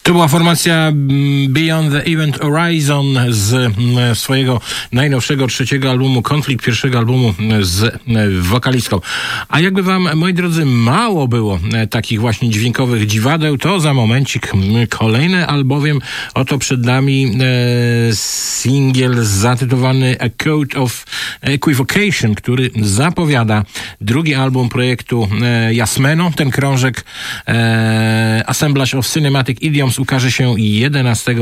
To była formacja Beyond the Event Horizon z swojego najnowszego trzeciego albumu Conflict, pierwszego albumu z wokalistką. A jakby wam, moi drodzy, mało było takich właśnie dźwiękowych dziwadeł, to za momencik kolejne, albowiem oto przed nami singiel zatytułowany A Code of Equivocation, który zapowiada drugi album projektu Jasmeno. Ten krążek Assemblage of Cinematic Idioms ukaże się 11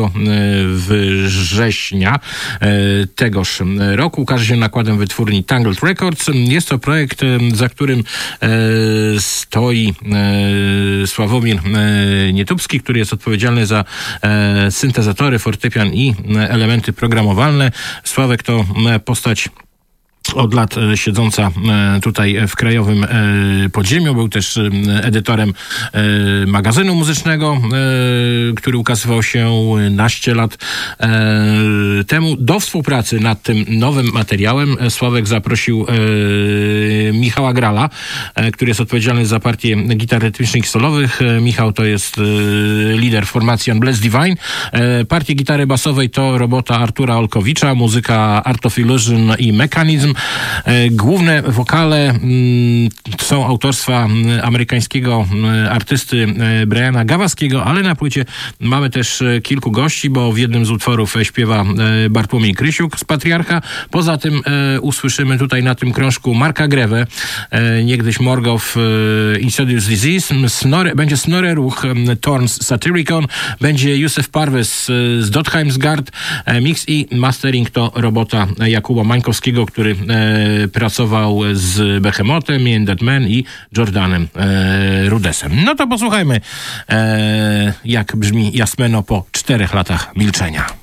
września tegoż roku. Ukaże się nakładem wytwórni Tangled Records. Jest to projekt, za którym stoi Sławomir Nietubski, który jest odpowiedzialny za syntezatory, fortepian i elementy programowalne. Sławek to postać od lat siedząca tutaj w krajowym podziemiu. Był też edytorem magazynu muzycznego, który ukazywał się naście lat temu. Do współpracy nad tym nowym materiałem Sławek zaprosił Michała Grala, który jest odpowiedzialny za partię gitar rytmicznych i solowych. Michał to jest lider formacji Unblessed Divine. Partię gitary basowej to robota Artura Olkowicza, muzyka Art of Illusion i Mechanism. Główne wokale są autorstwa amerykańskiego artysty Briana Gawaskiego, ale na płycie mamy też kilku gości, bo w jednym z utworów śpiewa Bartłomiej Krysiuk z Patriarcha. Poza tym usłyszymy tutaj na tym krążku Marka Grewę, niegdyś Morgoth Insidious Disease. Będzie Snorre Ruch, Thorns Satyricon, będzie Józef Parwes z Dotheimsgard. Mix i mastering to robota Jakuba Mańkowskiego, który pracował z Behemotem, Ian Deadman i Jordanem Rudessem. No to posłuchajmy, jak brzmi Jasmeno po 4 latach milczenia.